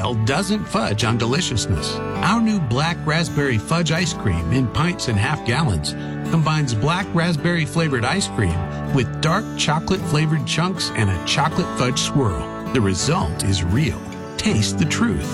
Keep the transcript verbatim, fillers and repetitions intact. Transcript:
style doesn't fudge on deliciousness. Our new black raspberry fudge ice cream in pints and half gallons combines black raspberry flavored ice cream with dark chocolate flavored chunks and a chocolate fudge swirl. The result is real. Taste the truth.